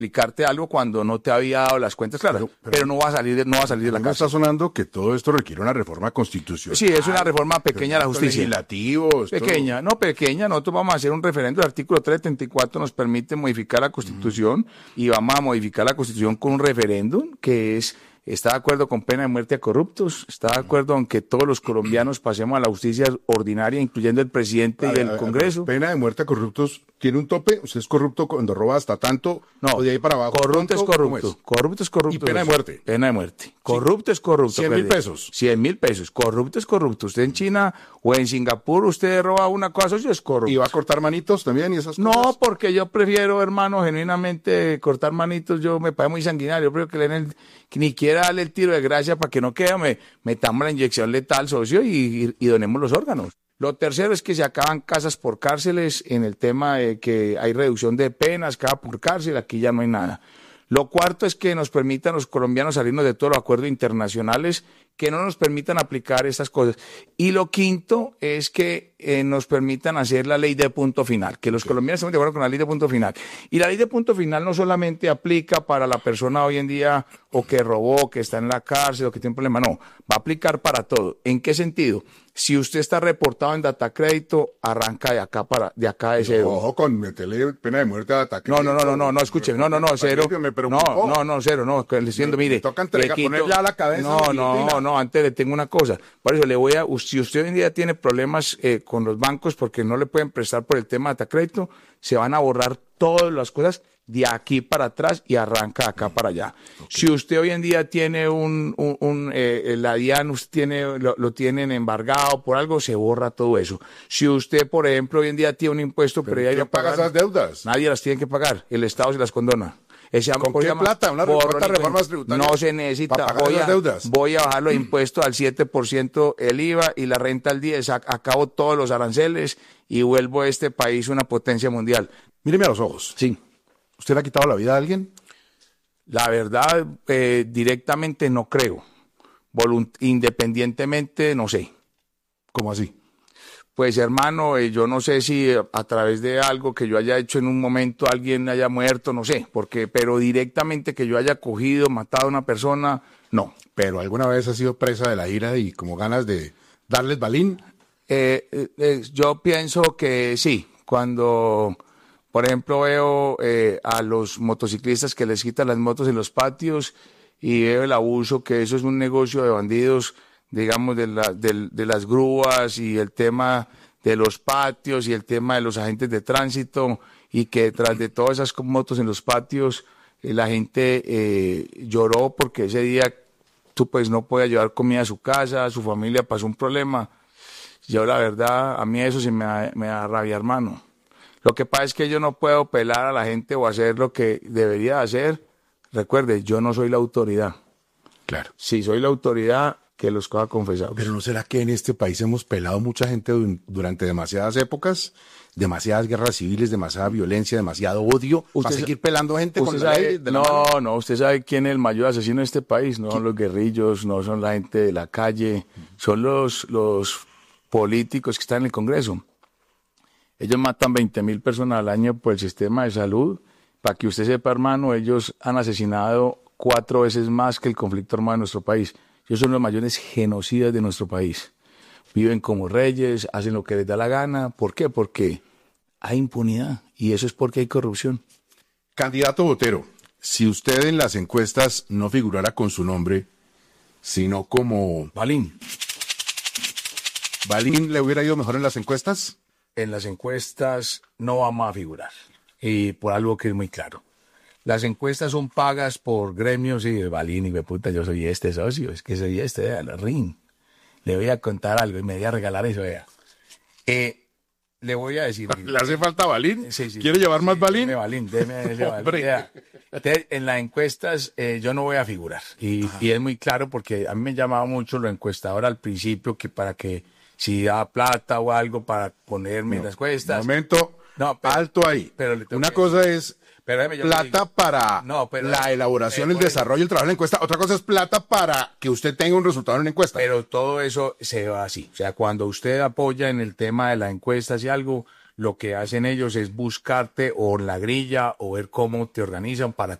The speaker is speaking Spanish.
explicarte algo cuando no te había dado las cuentas claras, pero no va a salir de la ¿No casa. está sonando que todo esto requiere una reforma constitucional? Sí, es una reforma pequeña de la justicia. Legislativos. Pequeña. Nosotros vamos a hacer un referendo. El artículo 374 nos permite modificar la Constitución y vamos a modificar la Constitución con un referéndum que está de acuerdo con pena de muerte a corruptos, está de acuerdo en que todos los colombianos pasemos a la justicia ordinaria, incluyendo el presidente y el Congreso. Pena de muerte a corruptos tiene un tope. ¿Usted es corrupto cuando roba hasta tanto? No, o de ahí para abajo. corrupto es corrupto. Corrupto es corrupto. Y pena de muerte. Pena de muerte. Corrupto es corrupto. 100.000 pesos. 100.000 pesos. Corrupto es corrupto. Usted en China o en Singapur, usted roba una cosa, eso es corrupto. ¿Y va a cortar manitos también y esas cosas? No, porque yo prefiero, hermano, genuinamente cortar manitos. Yo me parece muy sanguinario. Yo prefiero que ni quiera darle el tiro de gracia para que no quede, metamos la inyección letal, socio, y donemos los órganos. Lo tercero es que se acaban casas por cárceles en el tema de que hay reducción de penas, cada por cárcel, aquí ya no hay nada. Lo cuarto es que nos permitan los colombianos salirnos de todos los acuerdos internacionales que no nos permitan aplicar estas cosas. Y lo quinto es que nos permitan hacer la ley de punto final, que los colombianos estamos de acuerdo con la ley de punto final. Y la ley de punto final no solamente aplica para la persona hoy en día o que robó, que está en la cárcel o que tiene un problema, no, va a aplicar para todo. ¿En qué sentido? Si usted está reportado en Datacrédito, arranca de acá de cero. Ojo con meterle pena de muerte a Datacrédito. No, escuche, no, cero. Cero, no, diciendo, mire. Toca ponerle a la cabeza. No, antes le tengo una cosa. Por eso si usted hoy en día tiene problemas con los bancos porque no le pueden prestar por el tema de Datacrédito, se van a borrar todas las cosas de aquí para atrás y arranca de acá para allá. Okay. Si usted hoy en día tiene la DIAN, usted lo tienen embargado por algo, se borra todo eso. Si usted, por ejemplo, hoy en día tiene un impuesto, pero ya ¿quién paga esas deudas? Nadie las tiene que pagar, el Estado se las condona. ¿Con qué plata? ¿Cuántas reformas tributarias? No se necesita. ¿Para pagar las deudas? Voy a bajar los impuestos al 7% el IVA y la renta al 10%. Acabo todos los aranceles y vuelvo a este país una potencia mundial. Míreme a los ojos. Sí. ¿Usted le ha quitado la vida a alguien? La verdad, directamente no creo. Independientemente, no sé. ¿Cómo así? Pues hermano, yo no sé si a través de algo que yo haya hecho en un momento alguien haya muerto, no sé, pero directamente que yo haya cogido, matado a una persona, no. ¿Pero alguna vez ha sido presa de la ira y como ganas de darles balín? Yo pienso que sí, cuando, por ejemplo, veo a los motociclistas que les quitan las motos en los patios y veo el abuso, que eso es un negocio de bandidos, digamos, de las grúas y el tema de los patios y el tema de los agentes de tránsito y que detrás de todas esas motos en los patios la gente lloró porque ese día tú pues no podías llevar comida a su casa, su familia pasó un problema. Yo la verdad, a mí eso sí me da rabia, hermano. Lo que pasa es que yo no puedo pelar a la gente o hacer lo que debería hacer. Recuerde, yo no soy la autoridad. Claro. Si soy la autoridad, que los coja confesados. Pero ¿no será que en este país hemos pelado mucha gente durante demasiadas épocas? Demasiadas guerras civiles, demasiada violencia, demasiado odio. ¿Para seguir pelando gente con la ley de la mano? No, usted sabe quién es el mayor asesino de este país. No son los guerrillos, no son la gente de la calle, son los políticos que están en el Congreso. Ellos matan 20.000 personas al año por el sistema de salud. Para que usted sepa, hermano, ellos han asesinado 4 veces más que el conflicto armado de nuestro país. Ellos son los mayores genocidas de nuestro país. Viven como reyes, hacen lo que les da la gana. ¿Por qué? Porque hay impunidad y eso es porque hay corrupción. Candidato Botero, si usted en las encuestas no figurara con su nombre, sino como Balín, ¿le hubiera ido mejor en las encuestas? En las encuestas no vamos a figurar y por algo que es muy claro. Las encuestas son pagas por gremios y de Balín y de puta, yo soy este socio, es que soy este de la RIN. Le voy a contar algo y me voy a regalar eso, vea. Le voy a decir. ¿Le hace falta Balín? Sí. ¿Quiere llevar más Balín? Deme Balín, deme ese Balín. En las encuestas yo no voy a figurar. Y es muy claro porque a mí me llamaba mucho lo encuestador al principio, que para que si da plata o algo para ponerme en las encuestas. Momento, alto ahí. Pero una cosa es plata para pero, la elaboración, el desarrollo, el trabajo de la encuesta. Otra cosa es plata para que usted tenga un resultado en una encuesta. Pero todo eso se va así. O sea, cuando usted apoya en el tema de las encuestas y algo, lo que hacen ellos es buscarte o en la grilla o ver cómo te organizan para